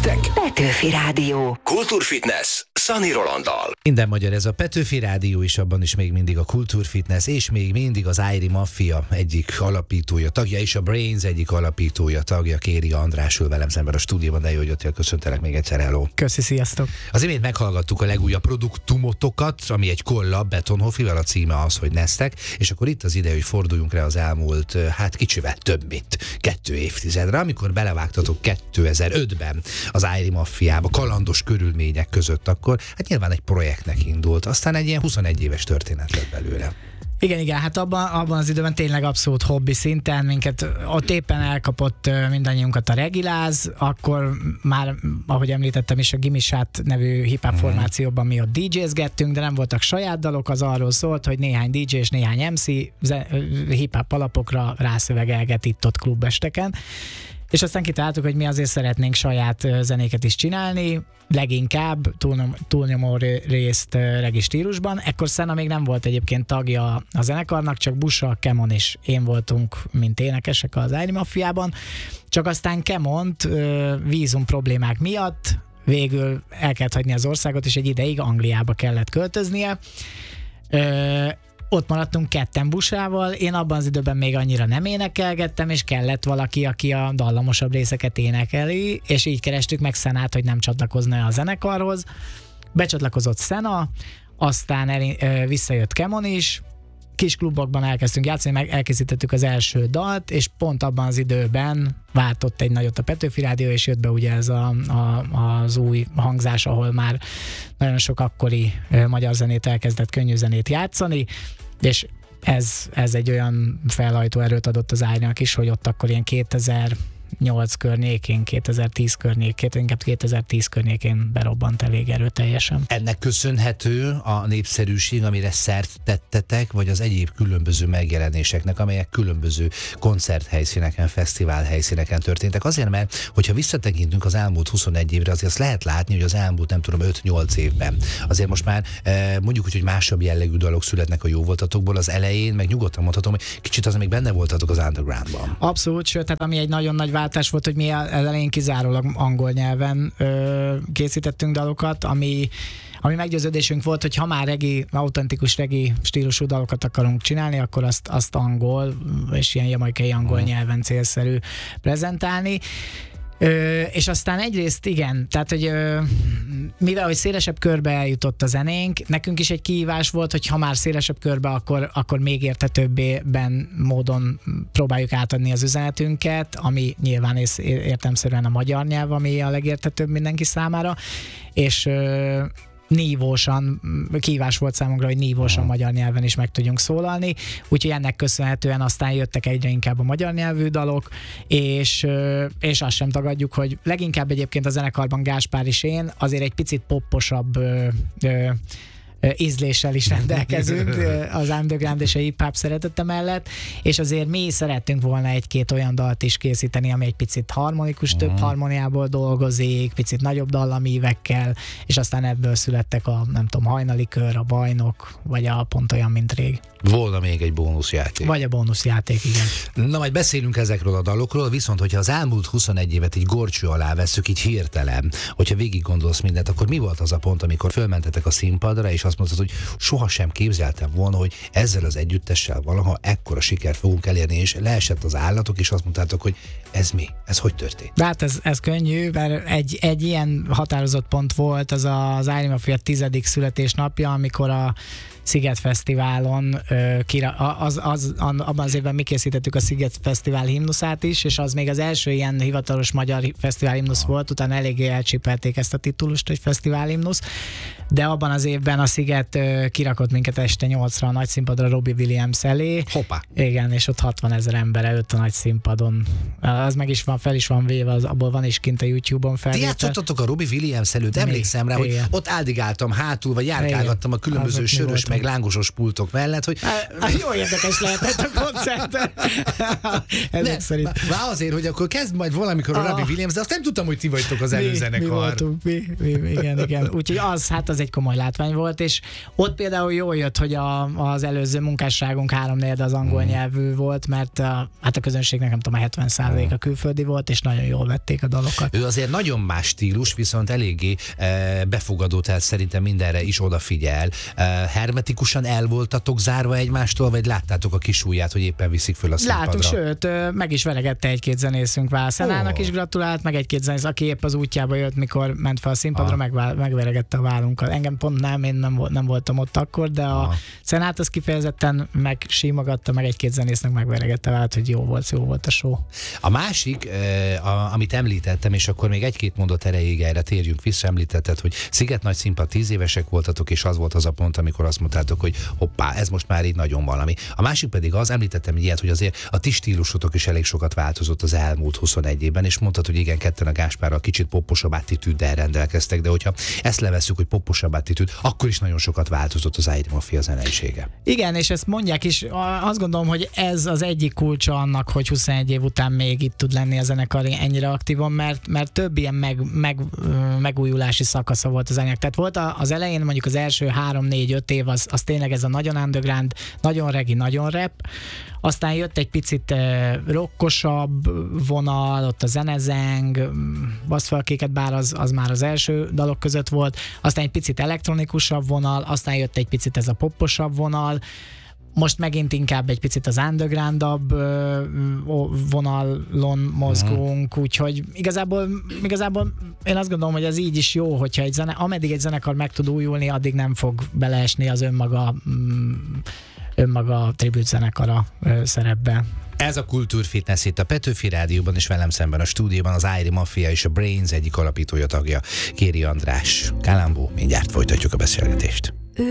Nektek Petőfi Rádió. Kultúrfitness Szani Rolanddal. Minden magyar, ez a Petőfi Rádió is, abban is még mindig a Kultúrfitness, és még mindig az Ájri Maffia egyik alapítója, tagja, és a Brains egyik alapítója, tagja, Kéri András ül velem szemben a stúdióban, de jó, hogy jöttél, köszöntelek még egyszer, hello. Köszi, sziasztok. Az imént meghallgattuk a legújabb produktumotokat, ami egy kollab Betonhoffival, a címe az, hogy Neztek, és akkor itt az ide, hogy forduljunk rá az elmúlt, kicsivel több, mint 2 évtizedre, amikor belevágtatok 2005-ben az Ájri Maffiába, kalandos körülmények között, akkor hát nyilván egy projektnek indult, aztán egy ilyen 21 éves történet lett belőle. Igen, hát abban az időben tényleg abszolút hobbi szinten, minket ott éppen elkapott mindannyiunkat a Regiláz, akkor már, ahogy említettem is, a Gimisát nevű hip-hop formációban mi ott DJ-zgettünk, de nem voltak saját dalok, az arról szólt, hogy néhány DJ és néhány MC hip-hop alapokra rászövegelget itt-ott klubesteken. És aztán kitaláltuk, hogy mi azért szeretnénk saját zenéket is csinálni, leginkább túlnyomó részt regi stílusban. Ekkor Szena még nem volt egyébként tagja a zenekarnak, csak Busa, Kemon és én voltunk, mint énekesek az Ájri Maffiában. Csak aztán Kemont vízum problémák miatt végül el kellett hagyni az országot, és egy ideig Angliába kellett költöznie. Ott maradtunk ketten Busával, én abban az időben még annyira nem énekelgettem, és kellett valaki, aki a dallamosabb részeket énekeli, és így kerestük meg Szenát, hogy nem csatlakozna a zenekarhoz. Becsatlakozott Szena, aztán visszajött Kemon is, kis klubokban elkezdtünk játszani, meg elkészítettük az első dalt, és pont abban az időben váltott egy nagyot a Petőfi Rádió, és jött be ugye ez az új hangzás, ahol már nagyon sok akkori magyar zenét elkezdett könnyű zenét játszani, és ez egy olyan felhajtó erőt adott az Ájrinak is, hogy ott akkor ilyen 2008 környékén, 2010 környékén, inkább 2010 környékén berobbant elég erőteljesen. Ennek köszönhető a népszerűség, amire szert tettetek, vagy az egyéb különböző megjelenéseknek, amelyek különböző koncerthelyszíneken, fesztiválhelyszíneken történtek? Azért, mert hogyha visszatekintünk az elmúlt 21 évre, azért azt lehet látni, hogy az elmúlt, nem tudom, 5-8 évben azért most már mondjuk úgy, hogy másabb jellegű dalok születnek a jóvoltatokból, az elején, meg nyugodtan mondhatom, hogy kicsit az még benne voltatok az undergroundban. Abszolút, sőt, tehát ami egy nagyon nagy váltás volt, hogy mi elején kizárólag angol nyelven készítettünk dalokat, ami meggyőződésünk volt, hogy ha már autentikus regi stílusú dalokat akarunk csinálni, akkor azt angol, és ilyen jamaikai angol nyelven célszerű prezentálni. És aztán egyrészt igen, tehát hogy mivel hogy szélesebb körbe eljutott a zenénk, nekünk is egy kihívás volt, hogy ha már szélesebb körbe, akkor még érthetőbben módon próbáljuk átadni az üzenetünket, ami nyilván értelemszerűen a magyar nyelv, ami a legérthetőbb mindenki számára, és nívósan, kihívás volt számunkra, hogy nívósan magyar nyelven is meg tudjunk szólalni, úgyhogy ennek köszönhetően aztán jöttek egyre inkább a magyar nyelvű dalok, és azt sem tagadjuk, hogy leginkább egyébként a zenekarban Gáspár és én azért egy picit popposabb ízléssel is rendelkezünk az underground és a hip-hop szeretete mellett, és azért mi szerettünk volna egy-két olyan dalt is készíteni, ami egy picit harmonikus, több harmóniából dolgozik, picit nagyobb dallamívekkel, és aztán ebből születtek a, nem tudom, Hajnali Kör, a Bajnok, vagy a Pont olyan, mint rég. Volna még egy bónuszjáték. Vagy a bónuszjáték, igen. Na, majd beszélünk ezekről a dalokról, viszont hogyha az elmúlt 21 évet így górcső alá vesszük, így hirtelen, hogyha végig gondolsz mindent, akkor mi volt az a pont, amikor fölmentetek a színpadra, és azt mondtad, hogy sohasem képzeltem volna, hogy ezzel az együttessel valaha ekkora sikert fogunk elérni, és leesett az állatok, és azt mondtátok, hogy ez mi? Ez hogy történt? De hát ez könnyű, mert egy ilyen határozott pont volt az Ájri Maffia 10. születésnapja, amikor a Sziget Fesztiválon, abban az évben mi készítettük a Sziget Fesztivál himnuszát is, és az még az első ilyen hivatalos magyar fesztivál himnusz volt, utána eléggé elcsípelték ezt a titulust, hogy fesztivál himnusz, de abban az évben a Sziget kirakott minket este 8-ra a nagy színpadra Robbie Williams elé. Hoppá! Igen, és ott 60 000 ember előtt a nagy színpadon. Az meg is van, fel is van véve, abból van is kint a YouTube-on felvétel. Ti játszottatok a Robbie Williams előtt, emlékszem rá, hogy ott áldigáltam hátul, vagy járkálgattam a különböző sörös, meg meg lángosos pultok mellett, hogy... Jó érdekes lehetett a koncert. Ezek szerint. Azért, hogy akkor kezd majd valamikor a Robbie Williams, de azt nem tudtam, hogy ti vagytok az előzenekar. Mi voltunk, igen. Úgyhogy az egy komoly látvány volt, és ott például jól jött, hogy az előző munkásságunk 3/4 az angol nyelvű volt, mert hát a közönségnek nem tudom, a 70% a külföldi volt, és nagyon jól vették a dalokat. Ő azért nagyon más stílus, viszont eléggé befogadó, tehát szerintem mindenre is odafigyel. Hermetikusan el voltatok zárva egymástól, vagy láttátok a kis ujját, hogy éppen viszik föl a színpadra? Láttuk, sőt, meg is veregette egy-két zenészünk, Vászenának is gratulált, meg egy-két zenész, aki épp az útjába jött, mikor ment fel a színpadra, megveregette a vállunkat. Engem pont én nem voltam ott akkor, de a Szenát az kifejezetten megsímogatta, meg egy-két zenésznek megveregette vállát, hogy jó volt a show. A másik, amit említettem, és akkor még egy-két mondat erejéig erre térjünk vissza, említetted, hogy Sziget nagy színpad, 10 évesek voltatok, és az volt az a pont, amikor azt mondtátok, hogy hoppá, ez most már így nagyon valami. A másik pedig az, említettem ilyet, hogy azért a ti stílusotok is elég sokat változott az elmúlt 21 évben, és mondtad, hogy igen, ketten a Gáspárral kicsit popposabb attitűddel rendelkeztek, de hogyha ezt levesszük, hogy popposabb attitűd, akkor is nagyon sokat változott az Airi Mafia zeneisége. Igen, és ezt mondják is, azt gondolom, hogy ez az egyik kulcsa annak, hogy 21 év után még itt tud lenni a zenekar ennyire aktívan, mert több ilyen megújulási szakasza volt a zenének. Tehát volt az elején mondjuk az első 3-4-5 év, az tényleg ez a nagyon underground, nagyon reggae, nagyon rap, aztán jött egy picit rockosabb vonal, ott a zenezeng, baszfalkéket, bár az már az első dalok között volt, aztán egy picit elektronikusabb vonal, aztán jött egy picit ez a popposabb vonal, most megint inkább egy picit az undergroundabb vonalon mozgunk, úgyhogy igazából én azt gondolom, hogy ez így is jó, hogyha ameddig egy zenekar meg tud újulni, addig nem fog beleesni az önmaga tribute zenekara szerepbe. Ez a Kultúrfitness itt a Petőfi Rádióban, és velem szemben a stúdióban az Airi Mafia és a Brains egyik alapítója, tagja, Kéri András. Kalambó, mindjárt folytatjuk a beszélgetést.